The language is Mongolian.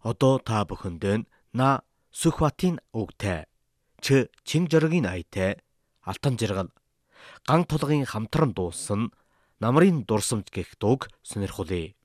Одоо та бүхэнд на Сүхбатын үгтэй ч чин жорогийн аятай алтан жаргал ган тулгын хамтран дууссан намрын дурсамж гэх дууг сонирхолъё.